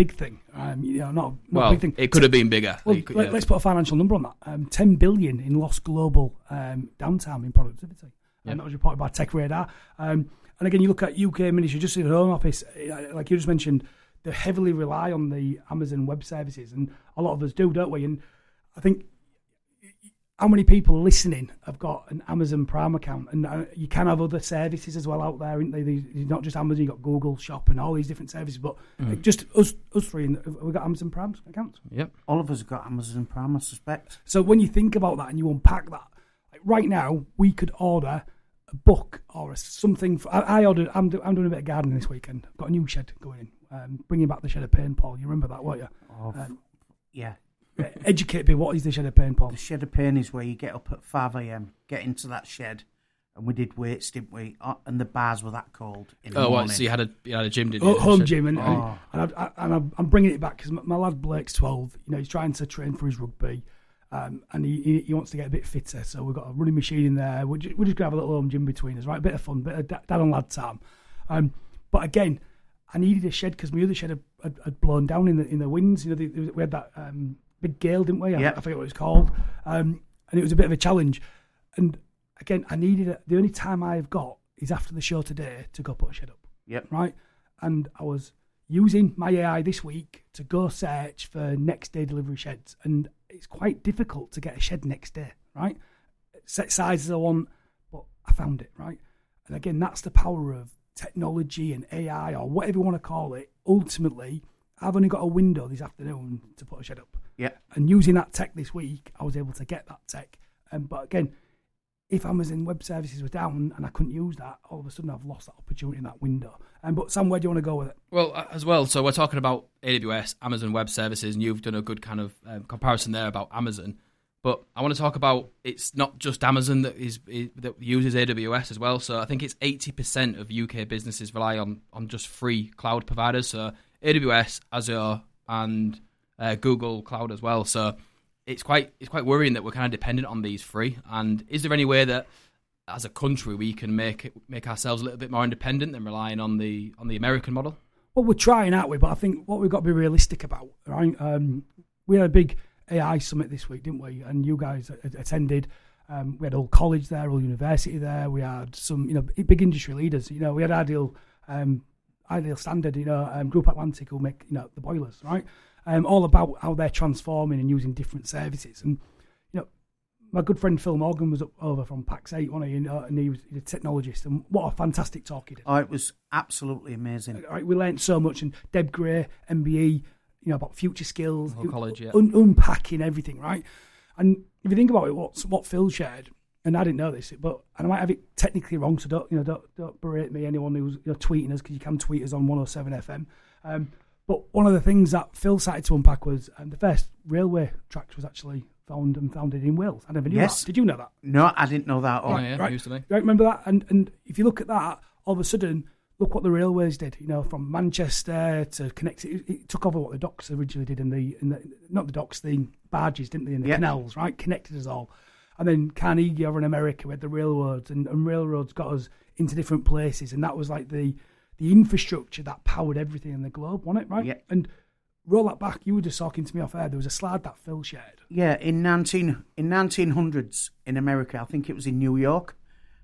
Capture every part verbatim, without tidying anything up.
big thing. Um, you know, not, not well, a big thing. It could have been bigger. Well, could, let, yeah. Let's put a financial number on that. Um, ten billion in lost global um, downtime in productivity. Yeah. And that was reported by Tech Radar. Um, and again, you look at U K Ministry, just in the Home Office, like you just mentioned, they heavily rely on the Amazon Web Services, and a lot of us do, don't we? And I think how many people listening have got an Amazon Prime account, and uh, you can have other services as well out there, aren't they? These, not just Amazon, you've got Google Shop and all these different services, but mm. just us us three, we've got Amazon Prime accounts. Yep. All of us have got Amazon Prime, I suspect. So when you think about that and you unpack that, like right now, we could order a book or a, something. For, I, I ordered, I'm, do, I'm doing a bit of gardening this weekend. I've got a new shed going in. Um, bringing back the Shed of Pain, Paul. You remember that, weren't you? Oh, um, yeah. Educate me. What is the Shed of Pain, Paul? The Shed of Pain is where you get up at five a.m, get into that shed, and we did weights, didn't we? Oh, and the bars were that cold. In the oh, morning. what? So you had a you had a gym, didn't you? Oh, home gym, and, oh. and, I, I, and I'm bringing it back because my, my lad Blake's twelve. You know, he's trying to train for his rugby, um, and he, he wants to get a bit fitter. So we've got a running machine in there. We're just, we're just gonna have a little home gym between us, right? A bit of fun, bit of dad and lad time. Um, but again, I needed a shed because my other shed had, had, had blown down in the in the winds. You know, the, we had that um, big gale, didn't we? I, yep. I forget what it was called, um, and it was a bit of a challenge. And again, I needed a, the only time I've got is after the show today to go put a shed up. Yep. Right, and I was using my A I this week to go search for next day delivery sheds, and it's quite difficult to get a shed next day. Right, set sizes I want, but I found it. Right, and again, that's the power of technology and A I or whatever you want to call it. Ultimately, I've only got a window this afternoon to put a shed up. Yeah. And using that tech this week, I was able to get that tech. Um, but again, if Amazon Web Services were down and I couldn't use that, all of a sudden I've lost that opportunity in that window. Um, but Sam, where do you want to go with it? Well, as well, so we're talking about A W S, Amazon Web Services, and you've done a good kind of um, comparison there about Amazon. But I want to talk about it's not just Amazon that is, is that uses A W S as well. So I think it's eighty percent of U K businesses rely on, on just free cloud providers. So A W S, Azure, and uh, Google Cloud as well. So it's quite it's quite worrying that we're kind of dependent on these free. And is there any way that as a country we can make it, make ourselves a little bit more independent than relying on the on the American model? Well, we're trying, aren't we? But I think what we've got to be realistic about, right? Um, we had a big A I summit this week, didn't we? And you guys attended. Um, we had all college there, all university there. We had some, you know, big industry leaders. You know, we had Ideal, um, Ideal Standard, you know, um, Group Atlantic, who make, you know, the boilers, right? Um, all about how they're transforming and using different services. And you know, my good friend Phil Morgan was up over from PAX eight, wasn't he? And, uh, and he was a technologist. And what a fantastic talk he did! Oh, it was absolutely amazing. Right, we learned so much. And Deb Gray, M B E. You know, about future skills, college, yeah. un- unpacking everything, right? And if you think about it, what's what Phil shared, and I didn't know this, but and I might have it technically wrong, so don't you know, don't, don't berate me, anyone who's you know, tweeting us, because you can tweet us on one oh seven F M. Um, but one of the things that Phil started to unpack was um, the first railway tracks was actually found and founded in Wales. I never knew yes. that. Did you know that? No, I didn't know that. Oh, right, yeah, right, used to be. Right, remember that? And and if you look at that, all of a sudden, look what the railways did, you know, from Manchester to connect it. It took over what the docks originally did in the, in the not the docks, the barges, didn't they, in the yep. canals, right? Connected us all. And then Carnegie over in America, we had the railroads, and, and railroads got us into different places. And that was like the the infrastructure that powered everything in the globe, wasn't it, right? Yep. And roll that back, you were just talking to me off air, there was a slide that Phil shared. Yeah, in nineteen in nineteen hundreds in America, I think it was in New York,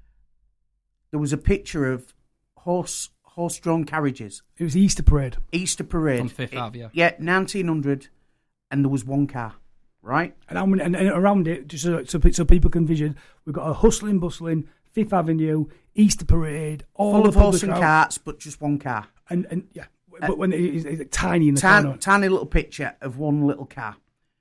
there was a picture of horse horse-drawn carriages. It was the Easter Parade. Easter Parade. On Fifth Ave, yeah. Yeah, nineteen hundred, and there was one car, right? And, how many, and, and around it, just so, so, so people can vision, we've got a hustling, bustling, Fifth Avenue, Easter Parade, all full the of horse and crowd. carts, but just one car. And, and yeah, but when it, it's, it's tiny in the Tiny, corner. tiny little picture of one little car.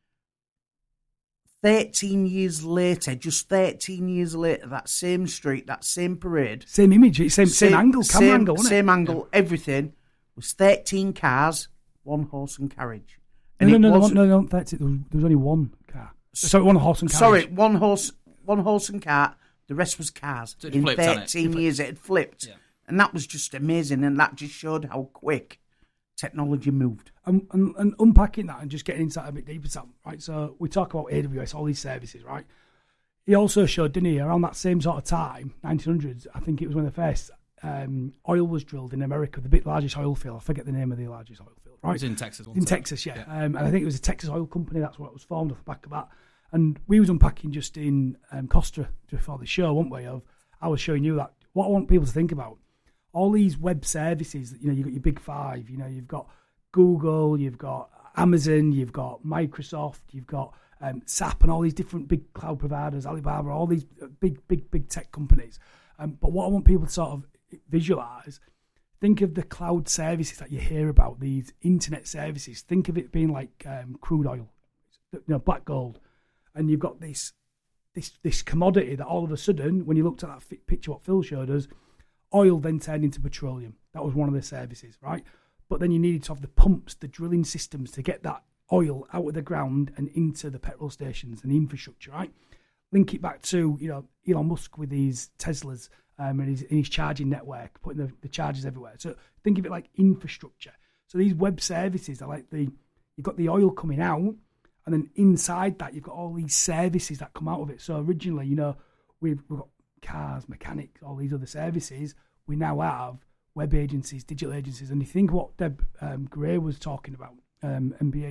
thirteen years later, just thirteen years later, that same street, that same parade. Same image, same, same, same angle, camera same, angle, wasn't Same it? angle, yeah. Everything was thirteen cars, one horse and carriage. No, And no, it no, no, wasn't- no, no, that's it. There was, there was only one car. Sorry, one horse and carriage. Sorry, one horse, one horse and cart. The rest was cars. So it In flipped, hadn't it? thirteen It years, it had flipped, Yeah. and that was just amazing. And that just showed how quick technology moved. And, and, and unpacking that and just getting into that a bit deeper, Sam, right? So we talk about A W S, all these services, right? He also showed, didn't he, around that same sort of time, nineteen hundreds, I think it was when the first um, oil was drilled in America, the bit largest oil field. I forget the name of the largest oil field. right? It's in Texas. In Texas, yeah. yeah. Um, and I think it was a Texas oil company. That's what it was formed off the back of that. And we was unpacking just in um, Costa before the show, weren't we? Of I was showing you that. What I want people to think about, all these web services, you know, you've got your big five, you know, you've got Google, you've got Amazon, you've got Microsoft, you've got um, S A P and all these different big cloud providers, Alibaba, all these big, big, big tech companies. Um, but what I want people to sort of visualise, think of the cloud services that you hear about, these internet services. Think of it being like um, crude oil, you know, black gold. And you've got this this this commodity that all of a sudden, when you looked at that f- picture what Phil showed us, oil then turned into petroleum. That was one of the services, right? But then you needed to have the pumps, the drilling systems to get that oil out of the ground and into the petrol stations and the infrastructure, right? Link it back to, you know, Elon Musk with these Teslas um, and, his, and his charging network, putting the, the chargers everywhere. So think of it like infrastructure. So these web services are like the, you've got the oil coming out, and then inside that, you've got all these services that come out of it. So originally, you know, we've, we've got cars, mechanics, all these other services. We now have web agencies, digital agencies. And you think what Deb um, Gray was talking about, um, M B A,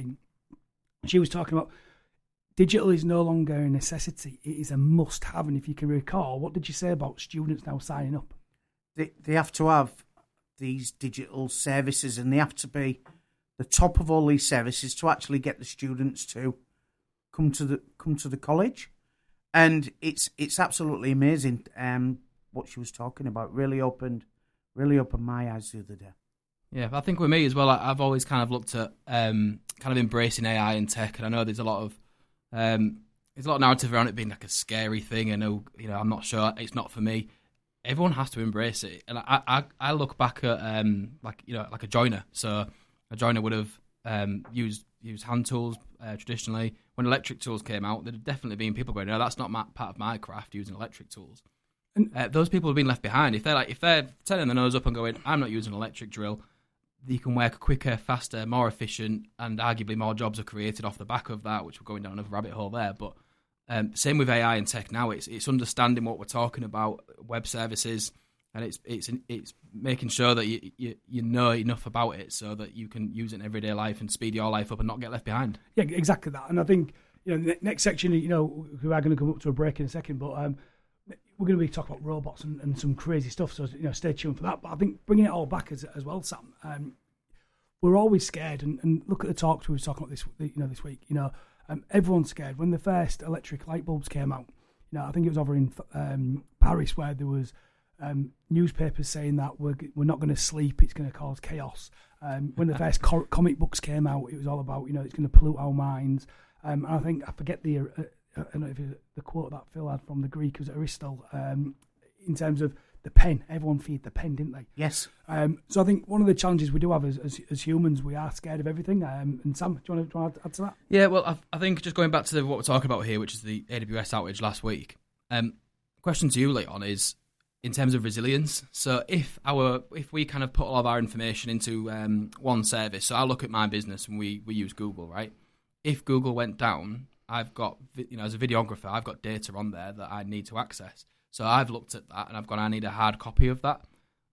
she was talking about digital is no longer a necessity. It is a must-have. And if you can recall, what did you say about students now signing up? They, they have to have these digital services, and they have to be the top of all these services to actually get the students to come to the come to the college. And it's it's absolutely amazing. Um, what she was talking about really opened really opened my eyes the other day. Yeah, I think with me as well, I've always kind of looked at um, kind of embracing A I and tech, and I know there's a lot of um, there's a lot of narrative around it being like a scary thing. I know, you know, I'm not sure, it's not for me. Everyone has to embrace it, and I I, I look back at um, like you know like a joiner. So a joiner would have um, used used hand tools uh, traditionally. When electric tools came out, there'd definitely been people going, "No, that's not my, part of my craft, using electric tools." And uh, those people have been left behind. If they're like, if they're turning their nose up and going, "I'm not using an electric drill," you can work quicker, faster, more efficient, and arguably more jobs are created off the back of that, which we're going down another rabbit hole there. But um, same with A I and tech now. It's it's understanding what we're talking about, web services. And it's it's it's making sure that you, you you know enough about it so that you can use it in everyday life and speed your life up and not get left behind. Yeah, exactly that. And I think, you know, the next section, you know, we are going to come up to a break in a second, but um, we're going to be talking about robots and, and some crazy stuff. So, you know, stay tuned for that. But I think bringing it all back as as well, Sam. Um, we're always scared, and, and look at the talks we were talking about this, you know, this week. You know, um, everyone's scared when the first electric light bulbs came out. You know, I think it was over in um, Paris where there was. Um, newspapers saying that we're we're not going to sleep, it's going to cause chaos. Um, when the first co- comic books came out, it was all about, you know, it's going to pollute our minds. Um, and I think I forget the uh, uh, I don't know if it, the quote that Phil had from the Greek was Aristotle. Um, in terms of the pen, everyone feared the pen, didn't they? Yes. Um, so I think one of the challenges we do have as as, as humans, we are scared of everything. Um, and Sam, do you want to, do you want to add to that? Yeah, well, I, I think just going back to the, what we're talking about here, which is the A W S outage last week. Um, question to you, Leon, is. In terms of resilience, so if our if we kind of put all of our information into um, one service, so I look at my business and we, we use Google, right? If Google went down, I've got, you know, as a videographer, I've got data on there that I need to access. So I've looked at that and I've gone, I need a hard copy of that.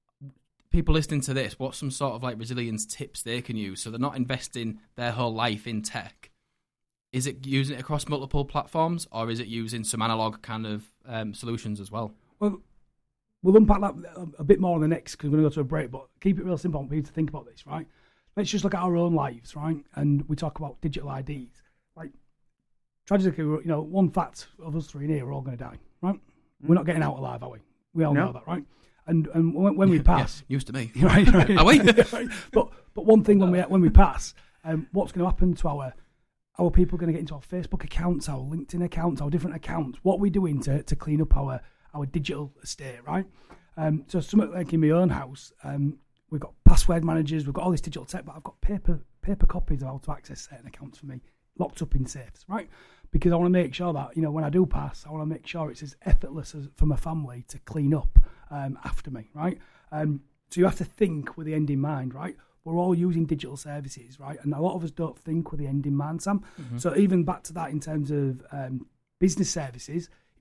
People listening to this, what's some sort of like resilience tips they can use so they're not investing their whole life in tech? Is it using it across multiple platforms, or is it using some analog kind of um, solutions as well? Well, we'll unpack that a bit more on the next because we're going to go to a break, but keep it real simple. I want people to think about this, right? Let's just look at our own lives, right? And we talk about digital I Ds. Like, tragically, you know, one fact of us three in here, we're all going to die, right? Mm. We're not getting out alive, are we? We all no. know that, right? And and when, when we pass... Yeah, used to me. Right, right. Are we? Right. But, but one thing when we when we pass, um, what's going to happen to our... Our people going to get into our Facebook accounts, our LinkedIn accounts, our different accounts? What are we doing to, to clean up our... our digital estate, right? Um, so something like in my own house, um, we've got password managers, we've got all this digital tech, but I've got paper paper copies of how to access certain accounts for me, locked up in safes, right? Because I want to make sure that, you know, when I do pass, I want to make sure it's as effortless as for my family to clean up um, after me, right? Um, so you have to think with the end in mind, right? We're all using digital services, right? And a lot of us don't think with the end in mind, Sam. Mm-hmm. So even back to that in terms of um, business services, you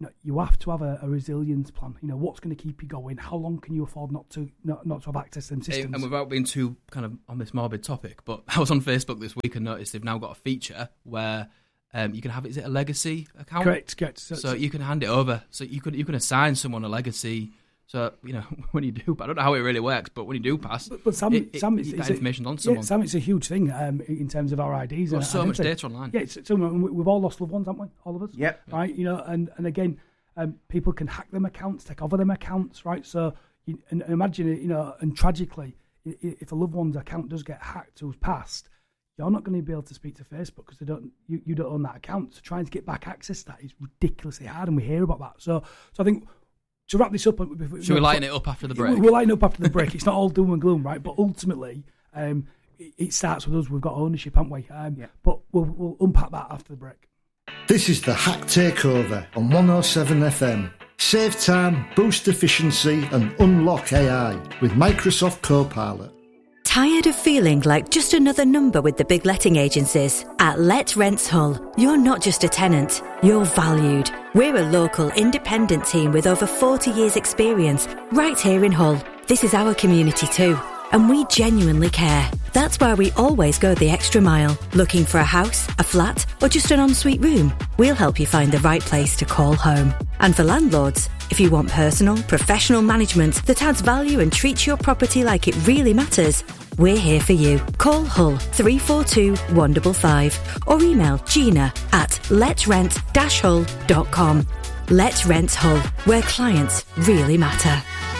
you know, you have to have a, a resilience plan. You know, what's going to keep you going? How long can you afford not to not, not to have access to them systems? And without being too kind of on this morbid topic, but I was on Facebook this week and noticed they've now got a feature where um, you can have, is it a legacy account? Correct, correct. So, so you can hand it over. So you could you can assign someone a legacy. So, you know, when you do, I don't know how it really works, but when you do pass, but, but Sam, it, Sam, it, it's, you get it's information a, on someone. Yeah, Sam, it's a huge thing um, in terms of our I Ds. Well, and so much identity. data online. Yeah, it's, so we've all lost loved ones, haven't we? All of us. Yep. Right, you know, and, and again, um, people can hack them accounts, take over them accounts, right? So, you, and, and imagine it, you know, and tragically, if a loved one's account does get hacked who's passed, you're not going to be able to speak to Facebook because they don't, you, you don't own that account. So trying to get back access to that is ridiculously hard, and we hear about that. So, so I think. To wrap this up, should we lighten it up after the break? We'll lighten up after the break. It's not all doom and gloom, right? But ultimately, um, it, it starts with us. We've got ownership, haven't we? Um, yeah. But we'll, we'll unpack that after the break. This is the Hack Takeover on one oh seven F M. Save time, boost efficiency, and unlock A I with Microsoft Copilot. Tired of feeling like just another number with the big letting agencies? At Let Rents Hull, you're not just a tenant, you're valued. We're a local, independent team with over forty years experience right here in Hull. This is our community too, and we genuinely care. That's why we always go the extra mile. Looking for a house, a flat, or just an ensuite room? We'll help you find the right place to call home. And for landlords, if you want personal, professional management that adds value and treats your property like it really matters, we're here for you. Call Hull three four two, one five five or email Gina at let rent dash hull dot com. Let Rent Hull, where clients really matter.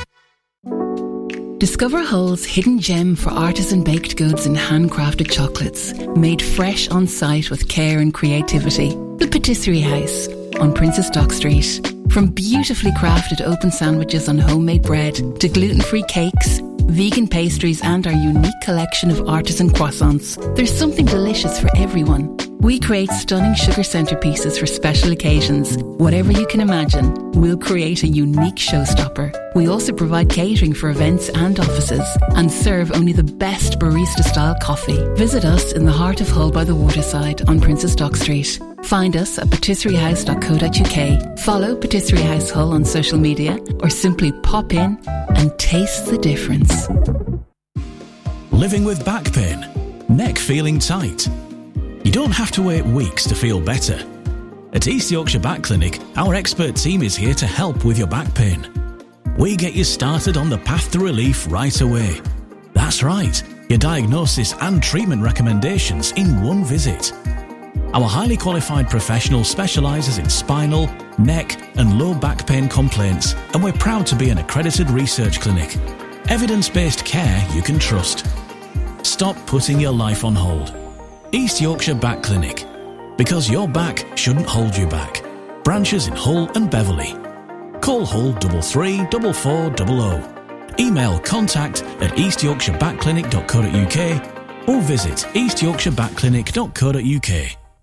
Discover Hull's hidden gem for artisan baked goods and handcrafted chocolates, made fresh on site with care and creativity. The Patisserie House on Princess Dock Street. From beautifully crafted open sandwiches on homemade bread to gluten-free cakes, vegan pastries and our unique collection of artisan croissants, there's something delicious for everyone. We create stunning sugar centerpieces for special occasions. Whatever you can imagine, we'll create a unique showstopper. We also provide catering for events and offices and serve only the best barista-style coffee. Visit us in the heart of Hull by the waterside on Princess Dock Street. Find us at patisserie house dot co dot uk. Follow Patisserie House Hull on social media or simply pop in and taste the difference. Living with back pain? Neck feeling tight? You don't have to wait weeks to feel better. At East Yorkshire Back Clinic, our expert team is here to help with your back pain. We get you started on the path to relief right away. That's right, your diagnosis and treatment recommendations in one visit. Our highly qualified professional specialises in spinal, neck and low back pain complaints, and we're proud to be an accredited research clinic. Evidence-based care you can trust. Stop putting your life on hold. East Yorkshire Back Clinic. Because your back shouldn't hold you back. Branches in Hull and Beverley. Call Hull three three four four zero zero. Email contact at east yorkshire back clinic dot co dot uk or visit east yorkshire back clinic dot co dot uk.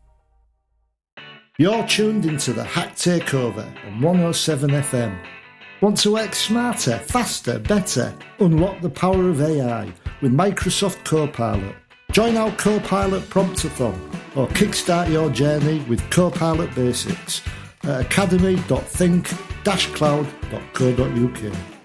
You're tuned into the Hack Takeover on one oh seven F M. Want to work smarter, faster, better? Unlock the power of A I with Microsoft Copilot. Join our Copilot Promptathon or kickstart your journey with Copilot Basics at academy dot think dash cloud dot co dot uk.